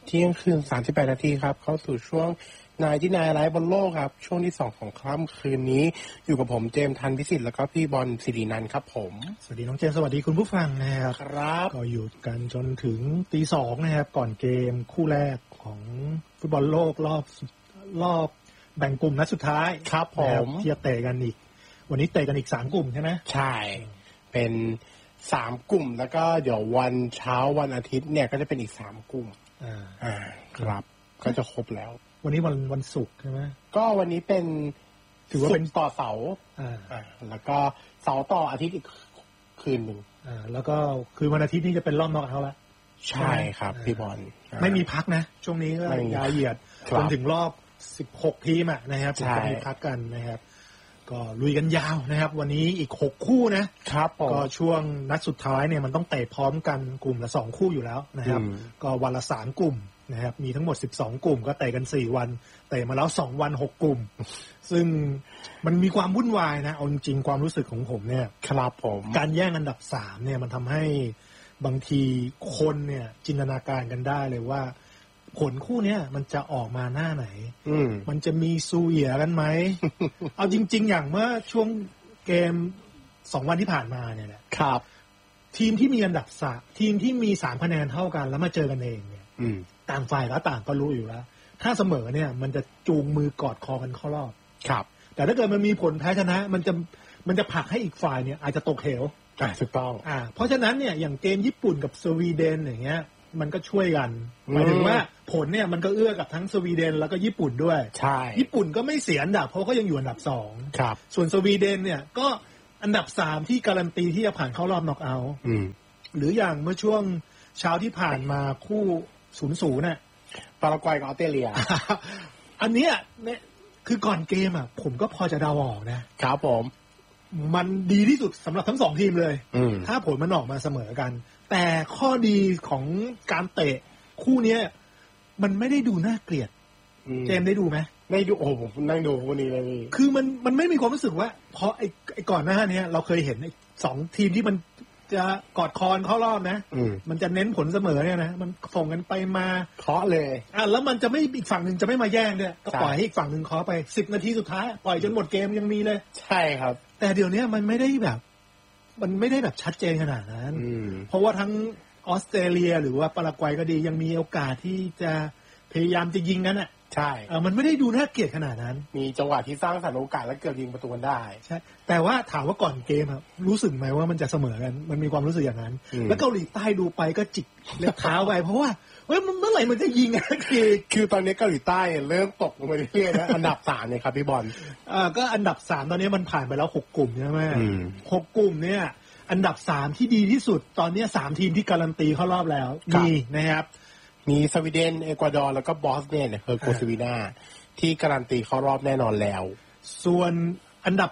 เที่ยงคืน38 นาทีครับเข้าสู่ช่วงนายที่นายไลฟ์บนโลกครับช่วงที่2ของค่ำคืนนี้อยู่กับผมเจมส์ทันพิสิทธิ์แล้วก็พี่บอลศิรินันท์ครับผมสวัสดีน้องเจมส์สวัสดีคุณผู้ฟังนะครับครับก็อยู่กันจนถึงตีสองนะครับก่อนเกมคู่แรกของฟุตบอลโลกรอบแบ่งกลุ่มนัดสุดท้ายครับผมที่จะเตะกันอีกวันนี้เตะกันอีก3กลุ่มใช่ไหมใช่เป็น3กลุ่มแล้วก็เดี๋ยววันเช้าวันอาทิตย์เนี่ยก็จะเป็นอีก3กลุ่มครับก็จะครบแล้ววันนี้วันศุกร์ใช่ไหมก็วันนี้เป็นถือว่าเป็นต่อเสาร์แล้วก็เสาร์ต่ออาทิตย์อีกคืนหนึ่งแล้วก็คือวันอาทิตย์นี้จะเป็นรอบน็อกเอาท์แล้วใช่ครับพี่บอลไม่มีพักนะช่วงนี้ก็ยาวเหยียดจนถึงรอบ16ทีมนะครับถึงจะมีพักกันนะครับก็ลุยกันยาวนะครับวันนี้อีก6คู่นะครับก็ช่วงนัดสุดท้ายเนี่ยมันต้องเตะพร้อมกันกลุ่มละ2คู่อยู่แล้วนะครับก็วันละ3กลุ่มนะครับมีทั้งหมด12กลุ่มก็เตะกัน4วันเตะมาแล้ว2วัน6กลุ่มซึ่งมันมีความวุ่นวายนะเอาจริงๆความรู้สึกของผมเนี่ยครับผมการแย่งอันดับ3เนี่ยมันทำให้บางทีคนเนี่ยจินตนาการกันได้เลยว่าผลคู่เนี้ยมันจะออกมาหน้าไหนมันจะมีซูเอียกันไหม เอาจริงๆอย่างเมื่อช่วงเกม2วันที่ผ่านมาเนี่ยแหละครับทีมที่มีอันดับ3ทีมที่มี3คะแนนเท่ากันแล้วมาเจอกันเองเนี่ยต่างฝ่ายก็ต่างก็รู้อยู่แล้วถ้าเสมอเนี่ยมันจะจูงมือกอดคอกันเข้ารอบครับแต่ถ้าเกิดมันมีผลแพ้ชนะมันจะผลักให้อีกฝ่ายเนี่ยอาจจะตกเหวถูกต้องเพราะฉะนั้นเนี่ยอย่างเกมญี่ปุ่นกับสวีเดนอย่างเงี้ยมันก็ช่วยกันหมายถึงว่าผลเนี่ยมันก็เอื้อกับทั้งสวีเดนแล้วก็ญี่ปุ่นด้วยใช่ญี่ปุ่นก็ไม่เสียอันดับเพราะก็ยังอยู่อันดับ2 ครับส่วนสวีเดนเนี่ยก็อันดับ3ที่การันตีที่จะผ่านเข้ารอบน็อกเอาท์หรืออย่างเมื่อช่วงเช้าที่ผ่านมาคู่0-0น่ะปารากวัยกับออสเตรเลียอันเนี้ยเนี่ยคือก่อนเกมอ่ะผมก็พอจะเดาออกนะครับผมมันดีที่สุดสำหรับทั้ง2ทีมเลยถ้าผลมันออกมาเสมอกันแต่ข้อดีของการเตะคู่นี้มันไม่ได้ดูน่าเกลียดเจมได้ดูไหมได้ดูโอ้ผมนั่งดูคู่นี้เลยคือมันไม่มีความรู้สึกว่าเพราะไอ้ก่อนหน้านี้เราเคยเห็นไอ้2ทีมที่มันจะกอดคอเข้ารอบนะมันจะเน้นผลเสมอเนี่ยนะมันส่งกันไปมาเคาะเลยแล้วมันจะไม่อีกฝั่งนึงจะไม่มาแย่งเนี่ยก็ปล่อยให้อีกฝั่งนึงเคาะไป10นาทีสุดท้ายปล่อยจนหมดเกมยังมีเลยใช่ครับแต่เดี๋ยวนี้มันไม่ได้แบบชัดเจนขนาดนั้นเพราะว่าทั้งออสเตรเลียหรือว่าปารากวัยก็ดียังมีโอกาสที่จะพยายามจะยิงกันอ่ะใช่มันไม่ได้ดูน่าเกลียดขนาดนั้นมีจังหวะที่สร้างสรรค์โอกาสและเกือบยิงประตูกันได้ใช่แต่ว่าถามว่าก่อนเกมครับรู้สึกไหมว่ามันจะเสมอกันมันมีความรู้สึกอย่างนั้นแล้วเกาหลีใต้ดูไปก็จิกเล็บเท้าไปเพราะว่ามันเมื่อไหร่มันจะยิงอ่ะคือตอนนี้เกาหลีใต้เริ่มตกลงไปเรื่อยๆนะอันดับ3เนี่ยครับพี่บอลก็อันดับ3ตอนนี้มันผ่านไปแล้ว6กลุ่มใช่ไหม6กลุ่มเนี่ยอันดับ3ที่ดีที่สุดตอนนี้3ทีมที่การันตีเข้ารอบแล้วมีนะครับมีสวีเดนเอกวาดอร์แล้วก็บอสเนียเฮอร์โกเซวีนาที่การันตีเข้ารอบแน่นอนแล้วส่วนอันดับ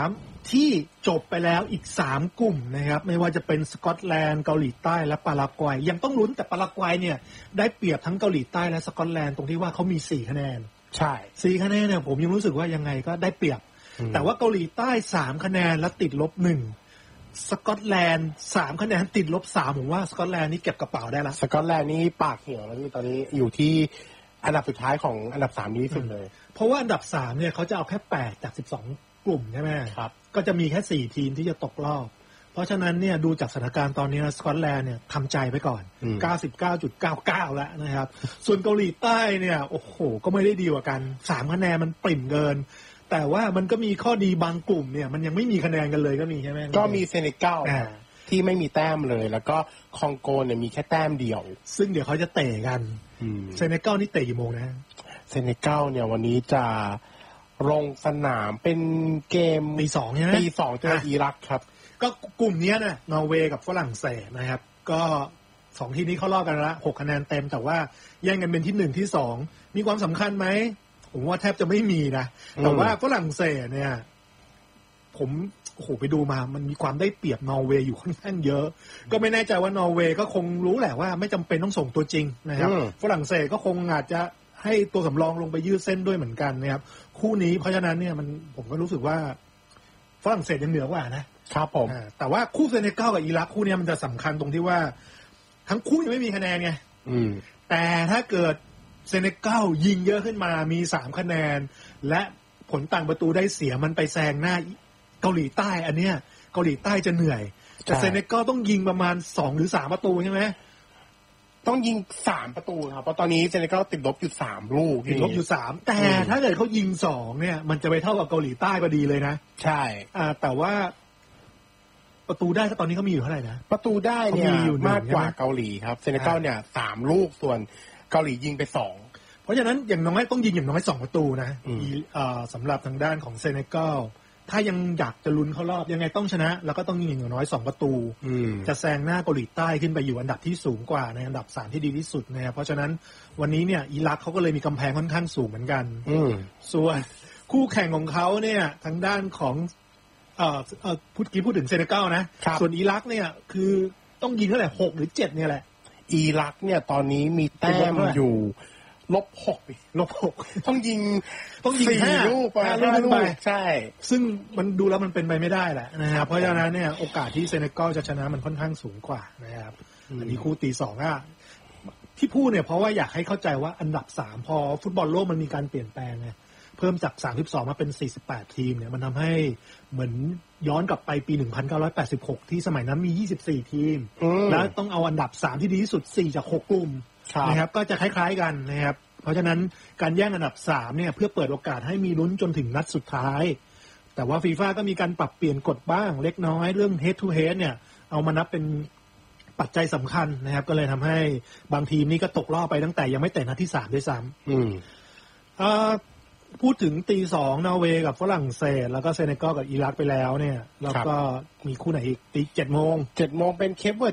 3ที่จบไปแล้วอีก3กลุ่มนะครับไม่ว่าจะเป็นสกอตแลนด์เกาหลีใต้และปารากวัยยังต้องลุ้นแต่ปารากวัยเนี่ยได้เปรียบทั้งเกาหลีใต้และสกอตแลนด์ตรงที่ว่าเขามี4คะแนนใช่ 4คะแนนเนี่ยผมยังรู้สึกว่ายังไงก็ได้เปรียบแต่ว่าเกาหลีใต้3คะแนนและติดลบ1สกอตแลนด์3คะแนนติดลบ3ผมว่าสกอตแลนด์นี่เก็บกระเป๋าได้ละสกอตแลนด์นี่ปากเหี่ยวแล้วนี่ตอนนี้อยู่ที่อันดับสุดท้ายของอันดับ3นี้สุดเลยเพราะว่าอันดับ3เนี่ยเขาจะเอาแค่8จาก12กลุ่มใช่ไหมครับก็จะมีแค่4ทีมที่จะตกรอบเพราะฉะนั้นเนี่ยดูจากสถานการณ์ตอนนี้สกอตแลนด์เนี่ยทำใจไปก่อน 99.99 แล้วนะครับส่วนเกาหลีใต้เนี่ยโอ้โหก็ไม่ได้ดีกว่ากัน3คะแนนมันปริ่มเกินแต่ว่ามันก็มีข้อดีบางกลุ่มเนี่ยมันยังไม่มีคะแนนกันเลยก็มีใช่ไหมก็มีเซเนกัลที่ไม่มีแต้มเลยแล้วก็คองโกเนี่ยมีแค่แต้มเดียวซึ่งเดี๋ยวเขาจะเตะกันเซเนกัลนี่เตะกี่โมงนะเซเนกัลเนี่ยวันนี้จะลงสนามเป็นเกมตี 2ใช่ไหมตี 2เจออิรักครับก็กลุ่มนี้นะนอร์เวย์กับฝรั่งเศสนะครับก็2ทีมนี้เข้ารอบกันแล้ว6คะแนนเต็มแต่ว่าแย่งกันเป็นที่1ที่2มีความสำคัญไหมผมว่าแทบจะไม่มีนะแต่ว่าฝรั่งเศสเนี่ยผมไปดูมามันมีความได้เปรียบนอร์เวย์อยู่ค่อนข้างเยอะก็ไม่แน่ใจว่านอร์เวย์ก็คงรู้แหละว่าไม่จำเป็นต้องส่งตัวจริงนะครับฝรั่งเศสก็คงอาจจะให้ตัวสำรองลงไปยืดเส้นด้วยเหมือนกันนะครับคู่นี้เพราะฉะนั้นเนี่ยผมก็รู้สึกว่าฝรั่งเศสยังเหนือกว่านะครับผมแต่ว่าคู่เซเนกัลกับอิรักคู่นี้มันจะสำคัญตรงที่ว่าทั้งคู่ยังไม่มีคะแนนไงแต่ถ้าเกิดเซเนกัลยิงเยอะขึ้นมามี3คะแนนและผลต่างประตูได้เสียมันไปแซงหน้าเกาหลีใต้อันเนี้ยเกาหลีใต้จะเหนื่อยแต่เซเนกัลต้องยิงประมาณ2หรือ3ประตูใช่ไหมต้องยิง3ประตูครับเพราะตอนนี้เซเนกัลติดลบอยู่3ลูกติดลบอยู่3แต่ถ้าเกิดเขายิง2เนี่ยมันจะไปเท่ากับเกาหลีใต้พอดีเลยนะใช่แต่ว่าประตูได้ตอนนี้เขามีอยู่เท่าไหร่นะประตูได้เนี่ยมากกว่าเกาหลีครับเซเนกัลเนี่ย3ลูกส่วนเกาหลียิงไป2 เพราะฉะนั้นอย่างน้อยต้องยิงอย่างน้อย2ประตูนะสำหรับทางด้านของเซเนกัลถ้ายังอยากจะลุ้นเข้ารอบยังไงต้องชนะแล้วก็ต้องยิงอย่างน้อย2ประตูจะแซงหน้าเกาหลีใต้ขึ้นไปอยู่อันดับที่สูงกว่าในอันดับ3ที่ดีที่สุดนะครับเพราะฉะนั้นวันนี้เนี่ยอิรักเขาก็เลยมีกำแพงค่อนข้างสูงเหมือนกันส่วนคู่แข่งของเขาเนี่ยทางด้านของพูดถึงเซเนกัลนะส่วนอิรักเนี่ยคือต้องยิงเท่าไหร่6หรือ7เนี่ยแหละอิรักเนี่ยตอนนี้มีแต้มอยู่-6ต้องยิง4ลูกไปใช่ซึ่งมันดูแล้วมันเป็นไปไม่ได้แหละนะครับเพราะฉะนั้นเนี่ยโอกาสที่เซเนกัลจะชนะมันค่อนข้างสูงกว่านะครับอันนี้คู่ตี2ที่พูดเนี่ยเพราะว่าอยากให้เข้าใจว่าอันดับ3พอฟุตบอลโลกมันมีการเปลี่ยนแปลงไงเพิ่มจาก32มาเป็น48ทีมเนี่ยมันทำให้เหมือนย้อนกลับไปปี1986ที่สมัยนั้นมี24ทีมแล้วต้องเอาอันดับ3ที่ดีที่สุด4จาก6กลุ่มนะครับก็จะคล้ายๆกันนะครับเพราะฉะนั้นการแย่งอันดับ3เนี่ยเพื่อเปิดโอกาสให้มีลุ้นจนถึงนัดสุดท้ายแต่ว่าฟีฟ่าก็มีการปรับเปลี่ยนกฎบ้างเล็กน้อยเรื่อง head to head เนี่ยเอามานับเป็นปัจจัยสำคัญนะครับก็เลยทำให้บางทีมนี่ก็ตกรอบไปตั้งแต่ยังไม่เตะนัดที่3ด้วยซ้ำพูดถึงตี2นอร์เวย์กับฝรั่งเศสแล้วก็เซเนกัลกับอิรักไปแล้วเนี่ยแล้วก็มีคู่ไหนอีกตี7 โมงเป็นเคปเวอร์